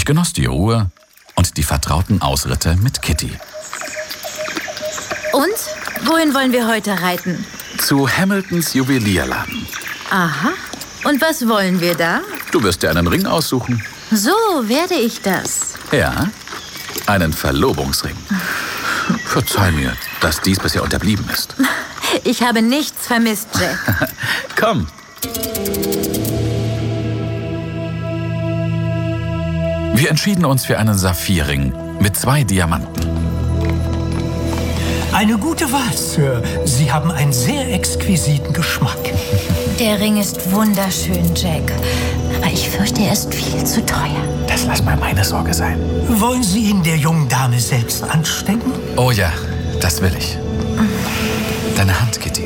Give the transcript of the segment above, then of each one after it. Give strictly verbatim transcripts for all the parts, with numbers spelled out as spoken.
Ich genoss die Ruhe und die vertrauten Ausritte mit Kitty. Und? Wohin wollen wir heute reiten? Zu Hamiltons Juwelierladen. Aha. Und was wollen wir da? Du wirst dir einen Ring aussuchen. So werde ich das. Ja, einen Verlobungsring. Verzeih mir, dass dies bisher unterblieben ist. Ich habe nichts vermisst, Jack. Komm. Wir entschieden uns für einen Saphirring mit zwei Diamanten. Eine gute Wahl, Sir. Sie haben einen sehr exquisiten Geschmack. Der Ring ist wunderschön, Jack. Aber ich fürchte, er ist viel zu teuer. Das lass mal meine Sorge sein. Wollen Sie ihn der jungen Dame selbst anstecken? Oh ja, das will ich. Deine Hand, Kitty.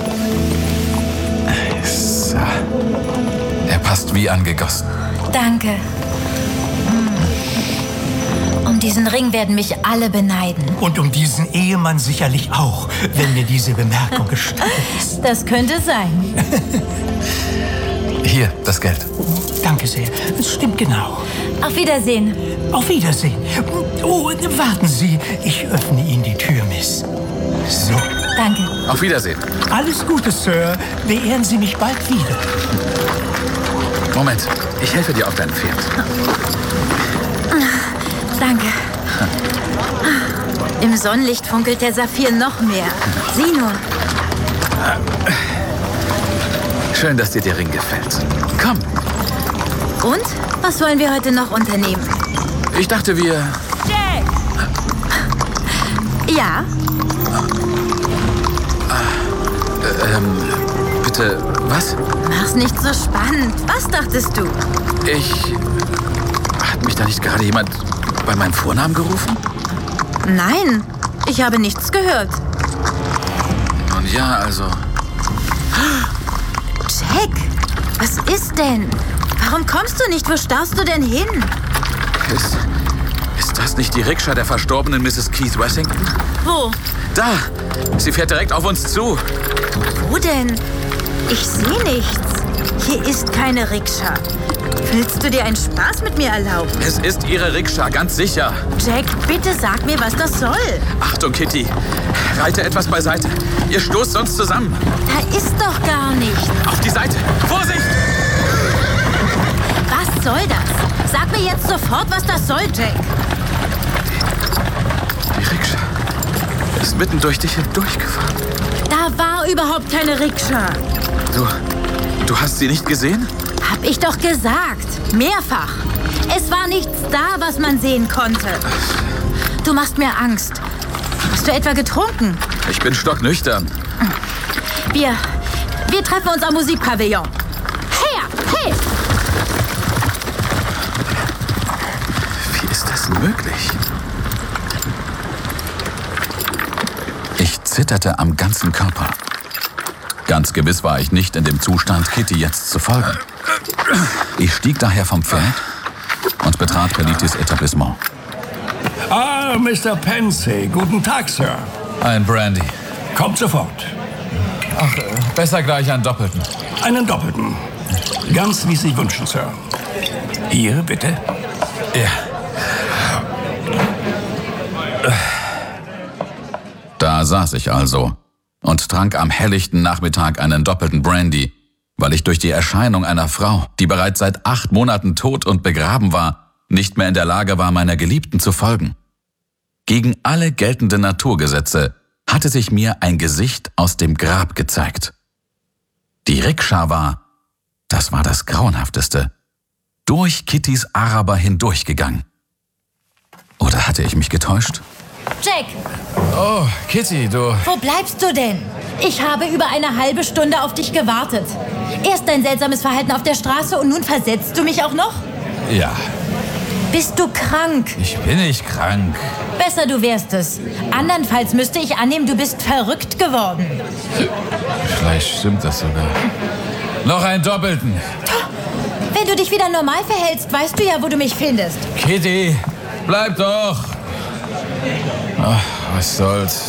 So. Er passt wie angegossen. Danke. Um diesen Ring werden mich alle beneiden. Und um diesen Ehemann sicherlich auch, wenn mir diese Bemerkung gestattet ist. Das könnte sein. Hier, das Geld. Danke sehr. Es stimmt genau. Auf Wiedersehen. Auf Wiedersehen. Oh, warten Sie. Ich öffne Ihnen die Tür, Miss. So. Danke. Auf Wiedersehen. Alles Gute, Sir. Beehren Sie mich bald wieder. Moment, ich helfe dir auf dein Pferd. Danke. Im Sonnenlicht funkelt der Saphir noch mehr. Sieh nur. Schön, dass dir der Ring gefällt. Komm. Und? Was wollen wir heute noch unternehmen? Ich dachte, wir... Jack! Ja? Äh, ähm, bitte, was? Mach's nicht so spannend. Was dachtest du? Ich... Hat mich da nicht gerade jemand bei meinem Vornamen gerufen? Nein, ich habe nichts gehört. Nun ja, also... Jack, was ist denn? Warum kommst du nicht? Wo starrst du denn hin? Ist, ist das nicht die Rikscha der verstorbenen Misses Keith Wessington? Wo? Da! Sie fährt direkt auf uns zu. Wo denn? Ich sehe nichts. Hier ist keine Rikscha. Willst du dir einen Spaß mit mir erlauben? Es ist ihre Rikscha, ganz sicher. Jack, bitte sag mir, was das soll. Achtung, Kitty. Reite etwas beiseite. Ihr stoßt sonst zusammen. Da ist doch gar nichts. Auf die Seite. Vorsicht! Was soll das? Sag mir jetzt sofort, was das soll, Jack. Die Rikscha ist mitten durch dich hindurchgefahren. Da war überhaupt keine Rikscha. Du, du hast sie nicht gesehen? Hab ich doch gesagt. Mehrfach. Es war nichts da, was man sehen konnte. Du machst mir Angst. Hast du etwa getrunken? Ich bin stocknüchtern. Wir, wir treffen uns am Musikpavillon. Her, hey! Wie ist das möglich? Ich zitterte am ganzen Körper. Ganz gewiss war ich nicht in dem Zustand, Kitty jetzt zu folgen. Ich stieg daher vom Pferd und betrat Belitis Etablissement. Ah, Mister Pensy. Guten Tag, Sir. Ein Brandy. Kommt sofort. Ach, besser gleich einen Doppelten. Einen Doppelten. Ganz wie Sie wünschen, Sir. Hier, bitte. Ja. Da saß ich also und trank am helllichten Nachmittag einen doppelten Brandy, weil ich durch die Erscheinung einer Frau, die bereits seit acht Monaten tot und begraben war, nicht mehr in der Lage war, meiner Geliebten zu folgen. Gegen alle geltenden Naturgesetze hatte sich mir ein Gesicht aus dem Grab gezeigt. Die Rikscha war, das war das Grauenhafteste, durch Kittys Araber hindurchgegangen. Oder hatte ich mich getäuscht? Jack, Oh, Kitty, du... wo bleibst du denn? Ich habe über eine halbe Stunde auf dich gewartet. Erst dein seltsames Verhalten auf der Straße und nun versetzt du mich auch noch? Ja, Bist du krank? ich bin nicht krank. Besser du wärst es. Andernfalls müsste ich annehmen, du bist verrückt geworden. Vielleicht stimmt das sogar. Noch einen Doppelten. Wenn du dich wieder normal verhältst, weißt du ja, wo du mich findest. Kitty, bleib doch. Ach, was soll's.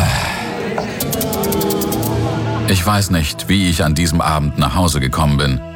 Ich weiß nicht, wie ich an diesem Abend nach Hause gekommen bin.